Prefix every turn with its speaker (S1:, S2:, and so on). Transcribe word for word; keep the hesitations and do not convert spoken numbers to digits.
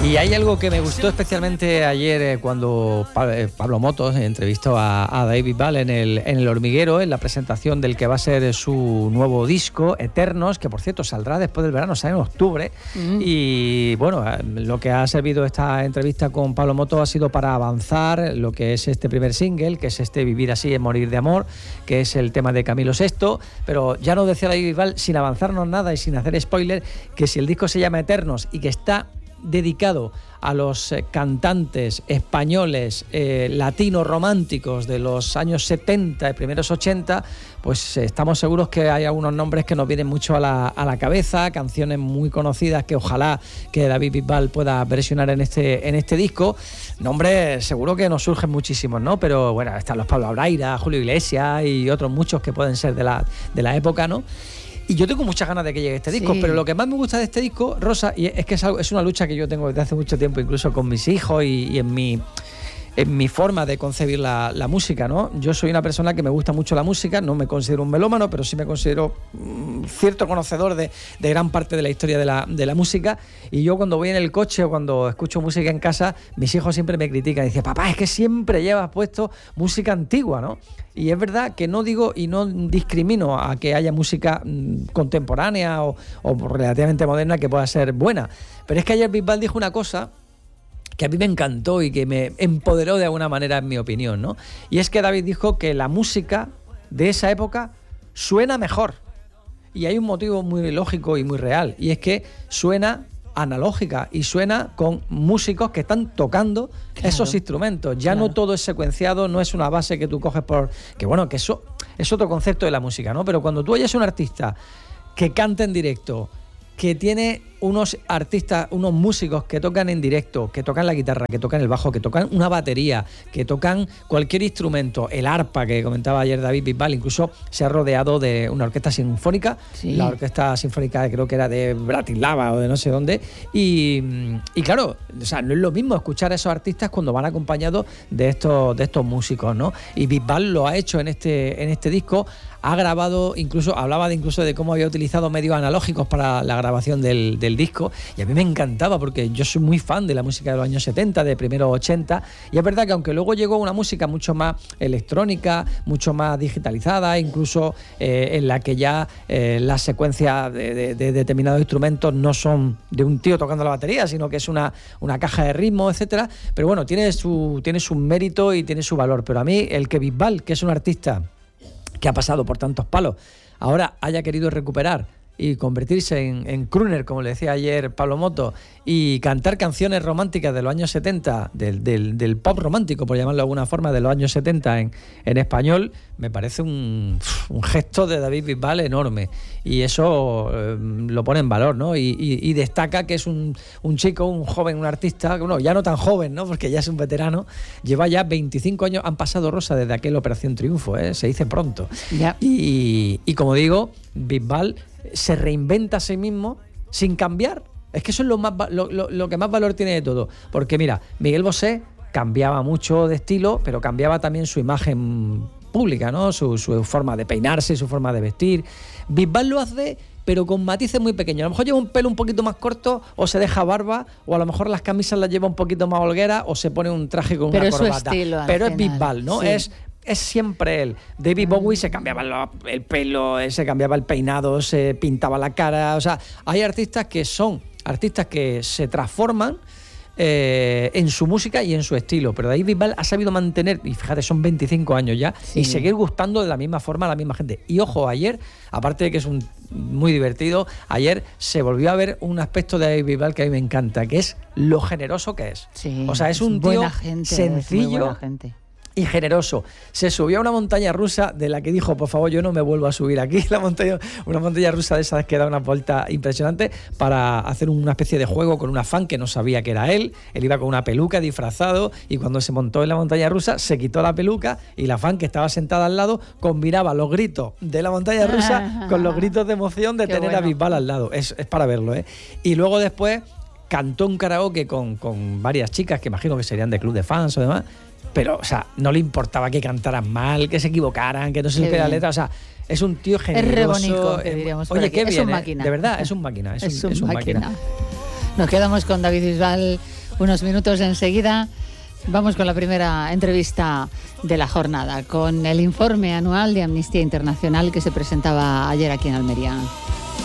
S1: Y hay algo que me gustó especialmente ayer eh, cuando pa- eh, Pablo Motos entrevistó a, a David Bisbal en el, en el Hormiguero, en la presentación del que va a ser su nuevo disco, Eternos, que por cierto saldrá después del verano, sale en octubre. Mm. Y bueno, lo que ha servido esta entrevista con Pablo Motos ha sido para avanzar lo que es este primer single, que es este Vivir así es morir de amor, que es el tema de Camilo sexto. Pero ya nos decía David Bisbal, sin avanzarnos nada y sin hacer spoiler, que si el disco se llama Eternos y que está dedicado a los eh, cantantes españoles eh, latinos románticos de los años setenta y primeros ochenta, pues eh, estamos seguros que hay algunos nombres que nos vienen mucho a la, a la cabeza, canciones muy conocidas que ojalá que David Bisbal pueda versionar en este, en este disco. Nombres seguro que nos surgen muchísimos, ¿no? Pero bueno, están los Pablo Abraira, Julio Iglesias y otros muchos que pueden ser de la, de la época, ¿no? Y yo tengo muchas ganas de que llegue este disco, sí. Pero lo que más me gusta de este disco, Rosa, y es que es, algo, es una lucha que yo tengo desde hace mucho tiempo, incluso con mis hijos y, y en mi... en mi forma de concebir la, la música, ¿no? Yo soy una persona que me gusta mucho la música, no me considero un melómano, pero sí me considero mmm, cierto conocedor de, de gran parte de la historia de la, de la música, y yo cuando voy en el coche o cuando escucho música en casa, mis hijos siempre me critican y dicen, papá, es que siempre llevas puesto música antigua, ¿no? Y es verdad que no digo y no discrimino a que haya música mmm, contemporánea o, o relativamente moderna que pueda ser buena, pero es que ayer Bisbal dijo una cosa que a mí me encantó y que me empoderó de alguna manera, en mi opinión, ¿no? Y es que David dijo que la música de esa época suena mejor. Y hay un motivo muy lógico y muy real, y es que suena analógica y suena con músicos que están tocando claro, esos instrumentos. Ya claro. No todo es secuenciado, no es una base que tú coges por... Que bueno, que eso es otro concepto de la música, ¿no? Pero cuando tú oyes un artista que canta en directo, que tiene unos artistas, unos músicos que tocan en directo, que tocan la guitarra, que tocan el bajo, que tocan una batería, que tocan cualquier instrumento, el arpa que comentaba ayer David Bisbal, incluso se ha rodeado de una orquesta sinfónica, sí. La orquesta sinfónica creo que era de Bratislava o de no sé dónde, y, y claro, o sea, no es lo mismo escuchar a esos artistas cuando van acompañados de estos, de estos músicos, ¿no? Y Bisbal lo ha hecho en este, en este disco, ha grabado, incluso hablaba de incluso de cómo había utilizado medios analógicos para la grabación del, del disco, y a mí me encantaba porque yo soy muy fan de la música de los años setenta, de primeros ochenta, y es verdad que aunque luego llegó una música mucho más electrónica, mucho más digitalizada, incluso eh, en la que ya eh, las secuencias de, de, de determinados instrumentos no son de un tío tocando la batería, sino que es una, una caja de ritmo, etcétera, pero bueno, tiene su, tiene su mérito y tiene su valor. Pero a mí el que Bisbal, que es un artista que ha pasado por tantos palos, ahora haya querido recuperar y convertirse en, en crooner, como le decía ayer Pablo Motos, y cantar canciones románticas de los años setenta, del, del, del pop romántico, por llamarlo de alguna forma, de los años setenta en, en español, me parece un, un gesto de David Bisbal enorme, y eso eh, lo pone en valor, ¿no? Y, y, y destaca que es un, un chico, un joven, un artista, bueno, ya no tan joven, ¿no? Porque ya es un veterano, lleva ya veinticinco años, han pasado, Rosa, desde aquel Operación Triunfo, ¿eh? Se dice pronto. Ya. Y, y como digo, Bisbal se reinventa a sí mismo sin cambiar. Es que eso es lo, más, lo, lo, lo que más valor tiene de todo. Porque mira, Miguel Bosé cambiaba mucho de estilo, pero cambiaba también su imagen pública, ¿no? Su, su forma de peinarse, su forma de vestir. Bisbal lo hace, pero con matices muy pequeños. A lo mejor lleva un pelo un poquito más corto, o se deja barba, o a lo mejor las camisas las lleva un poquito más holgueras, o se pone un traje con pero una corbata. Estilo, pero es Bisbal, ¿no? Sí. Es... Es siempre él. David Bowie se cambiaba el pelo, se cambiaba el peinado, se pintaba la cara. O sea, hay artistas que son artistas que se transforman eh, en su música y en su estilo. Pero David Bisbal ha sabido mantener, y fíjate, son veinticinco años ya, sí. Y seguir gustando de la misma forma a la misma gente. Y ojo, ayer, aparte de que es un muy divertido, ayer se volvió a ver un aspecto de David Bisbal que a mí me encanta, que es lo generoso que es.
S2: Sí,
S1: o sea, es, es un tío gente, sencillo. Es muy buena gente. Y generoso. Se subió a una montaña rusa de la que dijo, por favor, yo no me vuelvo a subir aquí, la montaña, una montaña rusa de esas que da una vuelta impresionante, para hacer una especie de juego con una fan que no sabía que era él. Él iba con una peluca, disfrazado, y cuando se montó en la montaña rusa se quitó la peluca, y la fan que estaba sentada al lado combinaba los gritos de la montaña rusa con los gritos de emoción de Qué tener bueno. a Bisbal al lado. Es, es para verlo, ¿eh? Y luego después cantó un karaoke con, con varias chicas que imagino que serían de club de fans o demás. Pero, o sea, no le importaba que cantaran mal, que se equivocaran, que no se les la letra, o sea, es un tío generoso.
S2: Es re bonito, que diríamos.
S1: Oye, qué
S2: es
S1: bien,
S2: un máquina.
S1: De verdad, es un máquina. Es,
S2: es
S1: un,
S2: un,
S1: es un
S2: máquina.
S1: máquina.
S2: Nos quedamos con David Bisbal unos minutos enseguida. Vamos con la primera entrevista de la jornada, con el informe anual de Amnistía Internacional que se presentaba ayer aquí en Almería.